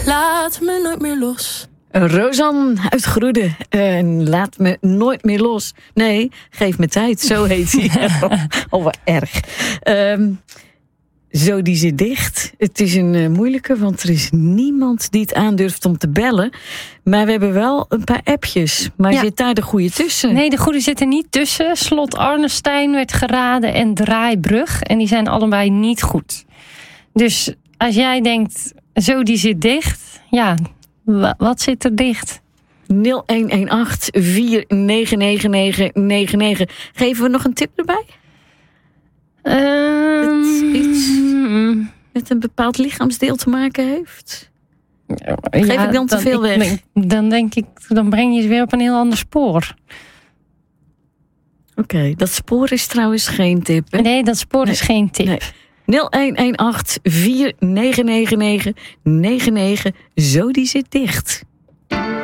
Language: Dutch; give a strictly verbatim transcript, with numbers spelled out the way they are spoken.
Laat me nooit meer los. Rosanne uit Groede. En laat me nooit meer los. Nee, geef me tijd. Zo heet hij. Oh, wat erg. Um, zo, die zit dicht. Het is een uh, moeilijke, want er is niemand die het aandurft om te bellen. Maar we hebben wel een paar appjes. Maar ja. Zit daar de goede tussen? Nee, de goede zit er niet tussen. Slot Arnestein werd geraden en Draaibrug. En die zijn allebei niet goed. Dus als jij denkt, zo, die zit dicht. Ja, wat zit er dicht? nul een een acht vier negen negen negen negen negen. Geven we nog een tip erbij? Um, dat iets met een bepaald lichaamsdeel te maken heeft? Geef ja, ik dan te veel weg? Ik, dan denk ik, dan breng je ze weer op een heel ander spoor. Oké, okay, dat spoor is trouwens geen tip. Hè? Nee, dat spoor nee. is geen tip. Nee. nul een een acht vier negen negen negen negen negen. Zo, die zit dicht.